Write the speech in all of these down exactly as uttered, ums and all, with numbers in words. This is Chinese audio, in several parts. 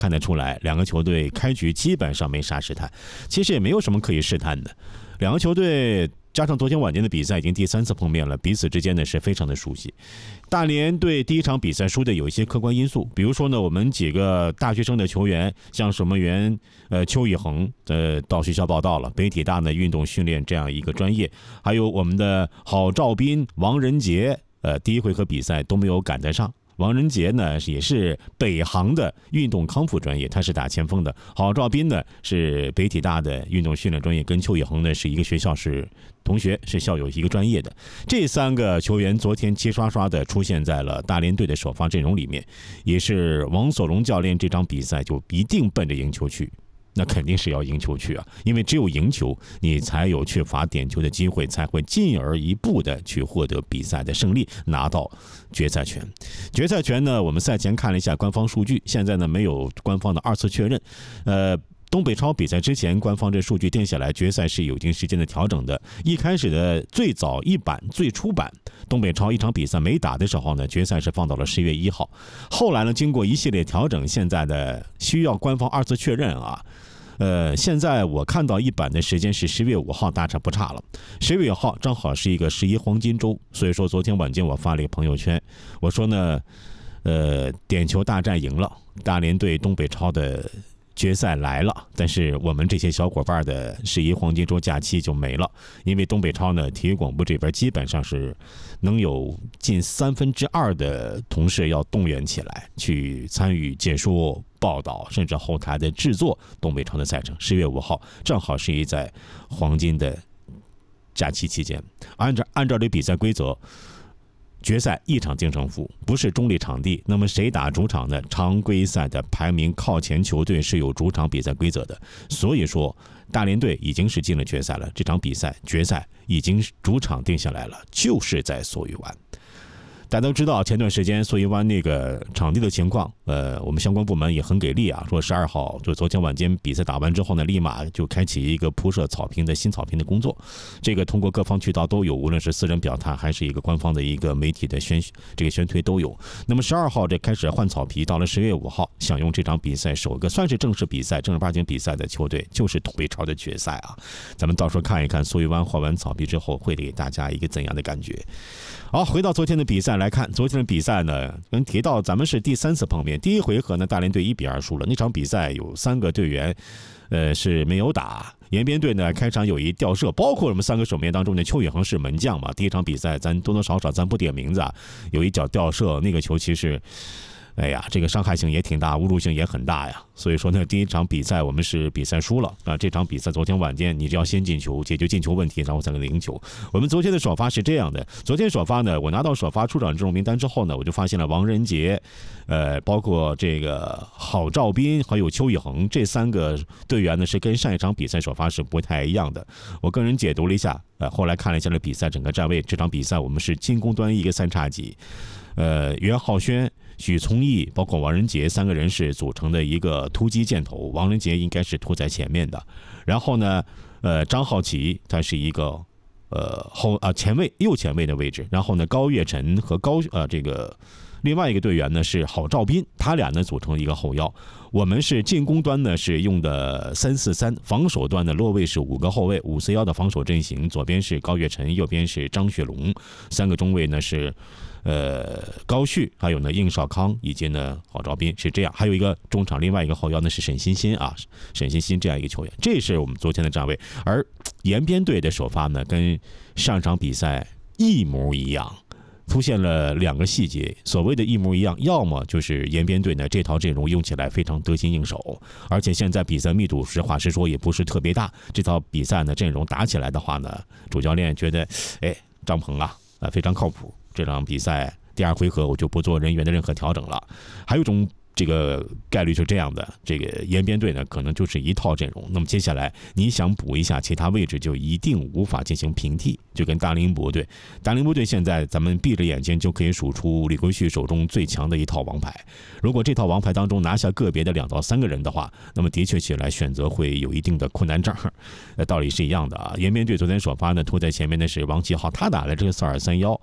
看得出来，两个球队开局基本上没啥试探，其实也没有什么可以试探的。两个球队加上昨天晚间的比赛，已经第三次碰面了，彼此之间呢是非常的熟悉。大连队第一场比赛输的有一些客观因素，比如说呢，我们几个大学生的球员，像守门员呃邱以恒呃到学校报道了，北体大的运动训练这样一个专业，还有我们的郝兆斌、王仁杰，呃第一回合比赛都没有赶得上。王仁杰呢也是北航的运动康复专业，他是打前锋的。郝兆斌呢是北体大的运动训练专业，跟邱以恒呢是一个学校，是同学，是校友一个专业的。这三个球员昨天齐刷刷的出现在了大连队的首发阵容里面，也是王所荣教练这场比赛就一定奔着赢球去。那肯定是要赢球去啊，因为只有赢球，你才有缺乏点球的机会，才会进而一步的去获得比赛的胜利，拿到决赛权。决赛权呢，我们赛前看了一下官方数据，现在呢没有官方的二次确认。呃，东北超比赛之前，官方这数据定下来，决赛是有一定时间的调整的。一开始的最早一版、最初版，东北超一场比赛没打的时候呢，决赛是放到了十月一号。后来呢，经过一系列调整，现在的需要官方二次确认啊。呃，现在我看到一版的时间是十月五号，大差不差了。十月五号正好是一个十一黄金周，所以说昨天晚间我发了一个朋友圈，我说呢，呃，点球大战赢了，大连队东北超的决赛来了，但是我们这些小伙伴的十一黄金周假期就没了，因为东北超呢，体育广播这边基本上是能有近三分之二的同事要动员起来去参与解说、报道，甚至后台的制作东北超的赛程。十月五号正好是一在黄金的假期期间，按照按照这比赛规则。决赛一场定胜负，不是中立场地，那么谁打主场呢？常规赛的排名靠前球队是有主场比赛规则的，所以说大连队已经是进了决赛了。这场比赛决赛已经主场定下来了，就是在索鱼湾。大家都知道，前段时间索鱼湾那个场地的情况，呃，我们相关部门也很给力啊，说十二号就昨天晚间比赛打完之后呢，立马就开启一个铺设草坪的新草坪的工作。这个通过各方渠道都有，无论是私人表态还是一个官方的一个媒体的宣这个宣推都有。那么十二号这开始换草皮，到了十月五号，想用这场比赛首个算是正式比赛、正儿八经比赛的球队就是东北超的决赛啊。咱们到时候看一看索鱼湾换完草皮之后会给大家一个怎样的感觉。好，回到昨天的比赛来看，昨天的比赛呢，跟提到咱们是第三次碰面。第一回合呢，大连队一比二输了。那场比赛有三个队员，呃是没有打。延边队呢，开场有一吊射，包括我们三个守门员当中的邱宇恒是门将嘛。第一场比赛咱多多少少咱不点名字啊，有一脚吊射，那个球其实。哎呀，这个伤害性也挺大，侮辱性也很大呀。所以说呢，第一场比赛我们是比赛输了啊。这场比赛昨天晚间，你只要先进球，解决进球问题，然后才能赢球。我们昨天的首发是这样的，昨天首发呢，我拿到首发出场阵容名单之后呢，我就发现了王仁杰，呃，包括这个郝兆斌还有邱以恒这三个队员呢，是跟上一场比赛首发是不太一样的。我个人解读了一下，呃，后来看了一下这比赛整个站位，这场比赛我们是进攻端一个三叉戟，呃，袁浩轩。许聪义包括王仁杰三个人是组成的一个突击箭头，王仁杰应该是突在前面的。然后呢，呃，张浩奇他是一个呃后啊前卫右前卫的位置。然后呢，高岳晨和高呃这个另外一个队员呢是郝兆斌，他俩呢组成一个后腰。我们是进攻端呢是用的三四三，防守端的落位是五个后卫，五四一的防守阵型，左边是高岳晨，右边是张雪龙，三个中卫呢是。呃，高旭，还有呢应少康以及呢郝兆斌是这样，还有一个中场，另外一个后腰呢是沈欣欣啊，沈欣欣这样一个球员，这是我们昨天的站位。而延边队的首发呢，跟上场比赛一模一样，出现了两个细节。所谓的一模一样，要么就是延边队呢这套阵容用起来非常得心应手，而且现在比赛密度实话实说也不是特别大，这套比赛呢阵容打起来的话呢，主教练觉得，哎，张鹏啊，啊非常靠谱。这场比赛第二回合我就不做人员的任何调整了。还有一种这个概率是这样的，这个延边队呢可能就是一套阵容，那么接下来你想补一下其他位置就一定无法进行平替，就跟大林博队大林博队现在咱们闭着眼睛就可以数出李圭旭手中最强的一套王牌，如果这套王牌当中拿下个别的两到三个人的话，那么的确起来选择会有一定的困难症，呃，道理是一样的啊。延边队昨天首发呢，拖在前面的是王启浩，他打了这个四二三一。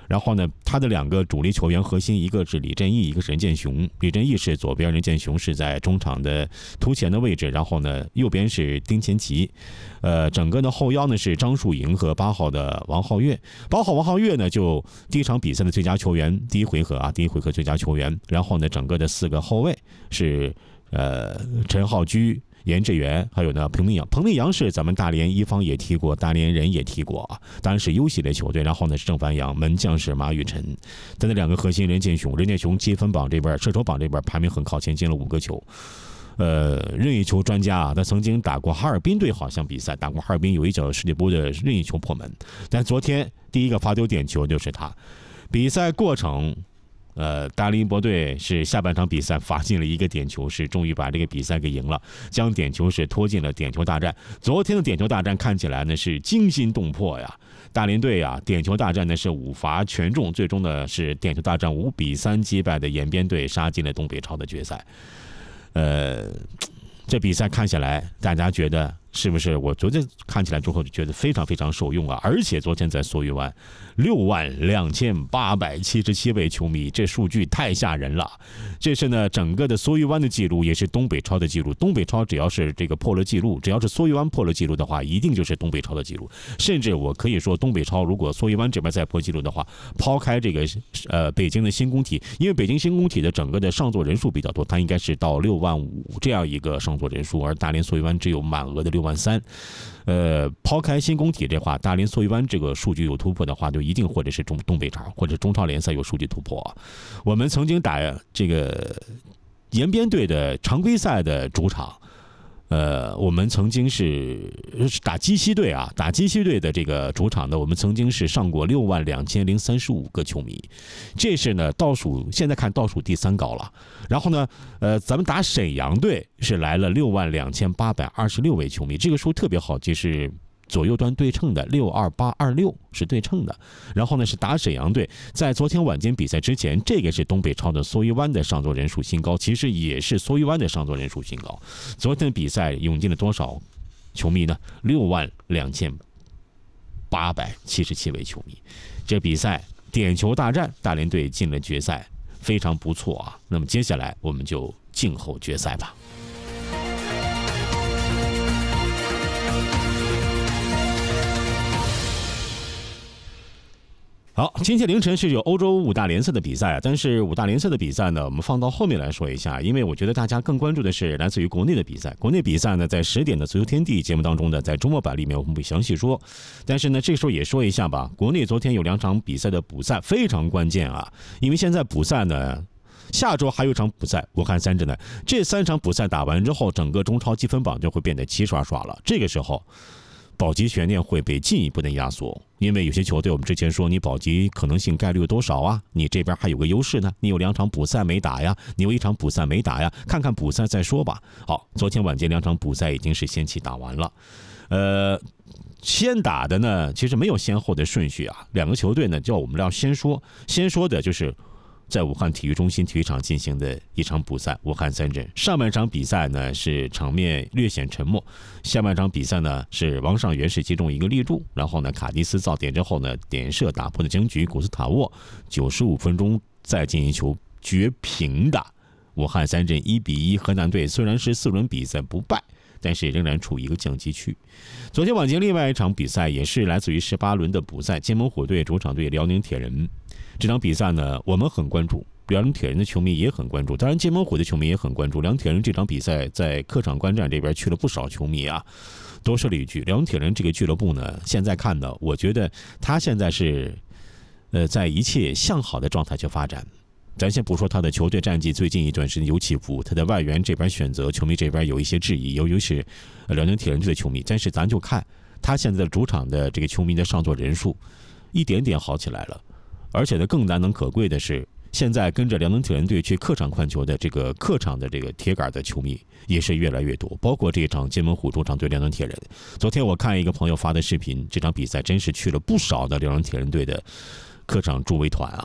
然后呢，他的两个主力球员核心，一个是李振义，一个是任建雄。李振义是左边，任建雄是在中场的突前的位置。然后呢，右边是丁乾奇，呃，整个的后腰呢是张树营和八号的王皓月。八号王皓月呢，就第一场比赛的最佳球员，第一回合啊，第一回合最佳球员。然后呢，整个的四个后卫是呃陈浩居、严志源，还有呢彭明阳。彭明阳是咱们大连一方也踢过，大连人也踢过啊，当然是优系列球队。然后呢是郑凡阳，门将是马宇辰。他的两个核心任建雄，任建雄积分榜这边、射手榜这边排名很靠前，进了五个球。呃，任意球专家啊，他曾经打过哈尔滨队，好像比赛打过哈尔滨有一脚世界波的任意球破门。但昨天第一个罚丢点球就是他。比赛过程，呃，大连一波队是下半场比赛罚进了一个点球，是终于把这个比赛给赢了，将点球是拖进了点球大战。昨天的点球大战看起来呢是惊心动魄呀，大连队啊，点球大战呢是五罚全中，最终呢是点球大战五比三击败的延边队，杀进了东北超的决赛。呃，这比赛看起来，大家觉得是不是？我昨天看起来之后就觉得非常非常受用啊！而且昨天在梭鱼湾，六万两千八百七十七位球迷，这数据太吓人了。这是呢整个的梭鱼湾的记录，也是东北超的记录。东北超只要是这个破了记录，只要是梭鱼湾破了记录的话，一定就是东北超的记录。甚至我可以说，东北超如果梭鱼湾这边再破记录的话，抛开这个呃北京的新工体，因为北京新工体的整个的上座人数比较多，它应该是到六万五这样一个上座人数，而大连梭鱼湾只有满额的六万三。呃，抛开新工体这话，大连梭鱼湾这个数据有突破的话，就一定或者是中东北超或者中超联赛有数据突破。我们曾经打这个延边队的常规赛的主场，呃，我们曾经是打鸡西队啊，打鸡西队的这个主场呢，我们曾经是上过六万两千零三十五个球迷，这是呢倒数，现在看倒数第三高了。然后呢，呃，咱们打沈阳队是来了六万两千八百二十六位球迷，这个数特别好，就是左右端对称的，六二八二六是对称的。然后呢是打沈阳队，在昨天晚间比赛之前，这个是东北超的梭鱼湾的上座人数新高，其实也是梭鱼湾的上座人数新高。昨天的比赛涌进了多少球迷呢？六万两千八百七十七位球迷。这比赛点球大战，大连队进了决赛，非常不错啊。那么接下来我们就静候决赛吧。好，今天凌晨是有欧洲五大联赛的比赛啊，但是五大联赛的比赛呢，我们放到后面来说一下，因为我觉得大家更关注的是来自于国内的比赛。国内比赛呢，在十点的足球天地节目当中呢，在周末版里面我们不详细说，但是呢，这个时候也说一下吧。国内昨天有两场比赛的补赛非常关键啊，因为现在补赛呢，下周还有一场补赛，武汉三镇呢，这三场补赛打完之后，整个中超积分榜就会变得齐刷刷了。这个时候，保级悬念会被进一步的压缩，因为有些球队我们之前说你保级可能性概率有多少啊？你这边还有个优势呢，你有两场补赛没打呀，你有一场补赛没打呀，看看补赛再说吧。好，昨天晚间两场补赛已经是先期打完了，呃，先打的呢其实没有先后的顺序啊，两个球队呢叫我们要先说，先说的就是在武汉体育中心体育场进行的一场补赛，武汉三镇。上半场比赛呢是场面略显沉默，下半场比赛呢是王上元是击中一个立柱，然后呢卡迪斯造点之后呢点射打破了僵局，古斯塔沃九十五分钟再进一球绝平的武汉三镇一比一。河南队虽然是四轮比赛不败，但是仍然处于一个降级区。昨天晚间另外一场比赛也是来自于十八轮的补赛，金门虎队主场对辽宁铁人。这场比赛呢，我们很关注，辽宁铁人的球迷也很关注，当然金门虎的球迷也很关注。辽宁铁人这场比赛在客场观战这边去了不少球迷啊。多说了一句，辽宁铁人这个俱乐部呢，现在看的，我觉得他现在是，呃，在一切向好的状态去发展。咱先不说他的球队战绩最近一段时间有起伏，他的外援这边选择，球迷这边有一些质疑，由于是辽宁铁人队的球迷，但是咱就看他现在的主场的这个球迷的上座人数，一点点好起来了。而且呢，更难能可贵的是，现在跟着辽宁铁人队去客场看球的这个客场的这个铁杆的球迷也是越来越多，包括这一场金门虎主场对辽宁铁人。昨天我看一个朋友发的视频，这场比赛真是去了不少的辽宁铁人队的客场助威团啊。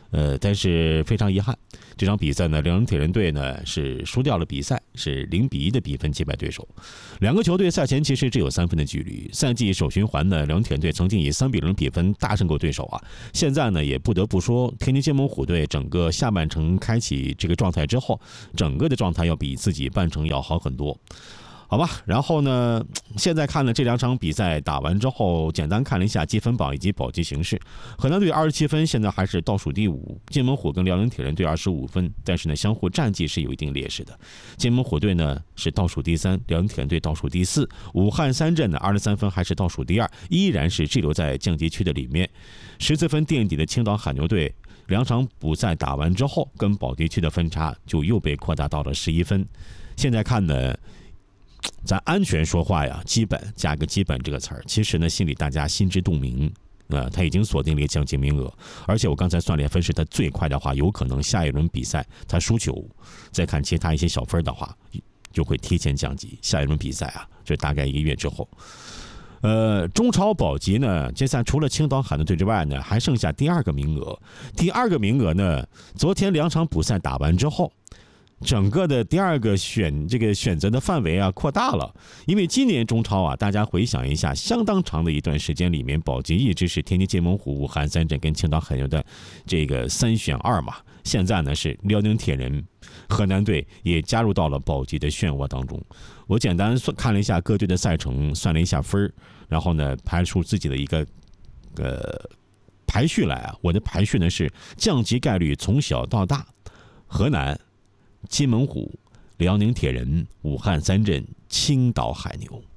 呃，但是非常遗憾，这场比赛呢，辽宁铁人队呢是输掉了比赛，是零比一的比分击败对手。两个球队赛前其实只有三分的距离。赛季首循环呢，辽宁铁人队曾经以三比零比分大胜过对手啊。现在呢，也不得不说，天津津门虎队整个下半程开启这个状态之后，整个的状态要比自己半程要好很多。好吧，然后呢，现在看了这两场比赛打完之后，简单看了一下积分榜以及保级形势。河南队二十七分，现在还是倒数第五。津门虎跟辽宁铁人队二十五分，但是呢，相互战绩是有一定劣势的。津门虎队呢是倒数第三，辽宁铁人队倒数第四。武汉三镇呢二十三分，还是倒数第二，依然是滞留在降级区的里面。十四分垫底的青岛海牛队，两场补赛打完之后，跟保级区的分差就又被扩大到了十一分。现在看呢，咱安全说话呀，基本加个基本这个词儿，其实呢心里大家心知肚明，呃，他已经锁定了降级名额，而且我刚才算了分是他最快的话，有可能下一轮比赛他输球，再看其他一些小分的话，就会提前降级。下一轮比赛啊，这大概一个月之后。呃，中超保级呢，这赛除了青岛海牛队之外呢，还剩下第二个名额。第二个名额呢，昨天两场补赛打完之后，整个的第二个选这个选择的范围啊扩大了。因为今年中超啊，大家回想一下，相当长的一段时间里面，保级一直是天津津门虎、武汉三镇跟青岛海牛的这个三选二嘛。现在呢是辽宁铁人、河南队也加入到了保级的漩涡当中。我简单算看了一下各队的赛程，算了一下分，然后呢排出自己的一个呃排序来啊。我的排序呢是降级概率从小到大，河南、津门虎、辽宁铁人、武汉三镇、青岛海牛。